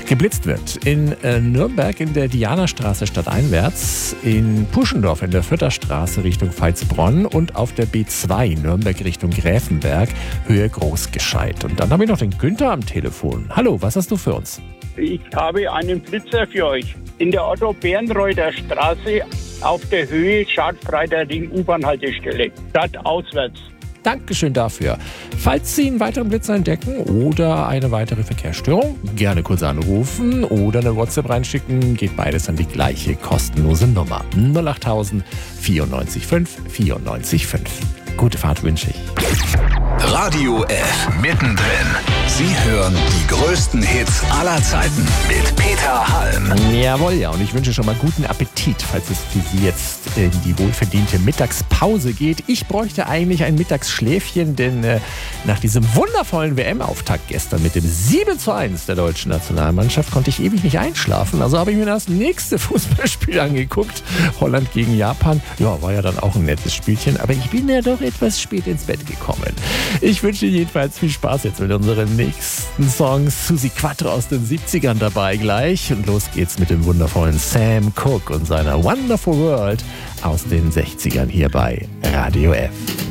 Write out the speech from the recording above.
geblitzt wird. In Nürnberg in der Dianastraße stadteinwärts, in Puschendorf in der Fürtherstraße Richtung Veitsbronn und auf der B2 Nürnberg Richtung Gräfenberg, Höhe Großgescheit. Und dann habe ich noch den Günther am Telefon. Hallo, was hast du für uns? Ich habe einen Blitzer für euch. In der Otto-Bernreuther Straße auf der Höhe Schadfreiter Ring U-Bahn-Haltestelle, stadtauswärts. Dankeschön dafür. Falls Sie einen weiteren Blitzer entdecken oder eine weitere Verkehrsstörung, gerne kurz anrufen oder eine WhatsApp reinschicken. Geht beides an die gleiche kostenlose Nummer. 08000 94 5 94 5. Gute Fahrt wünsche ich. Radio F. Mittendrin. Sie hören die größten Hits aller Zeiten mit Peter Halm. Jawohl, ja. Und ich wünsche schon mal guten Appetit, falls es für Sie jetzt in die wohlverdiente Mittagspause geht. Ich bräuchte eigentlich ein Mittagsschläfchen, denn nach diesem wundervollen WM-Auftakt gestern mit dem 7:1 der deutschen Nationalmannschaft konnte ich ewig nicht einschlafen. Also habe ich mir das nächste Fußballspiel angeguckt. Holland gegen Japan. Ja, war ja dann auch ein nettes Spielchen. Aber ich bin ja doch etwas spät ins Bett gekommen. Ich wünsche jedenfalls viel Spaß jetzt mit unserem nächsten Song. Suzi Quatro aus den 70ern dabei gleich. Und los geht's mit dem wundervollen Sam Cooke und seiner Wonderful World aus den 60ern hier bei Radio F.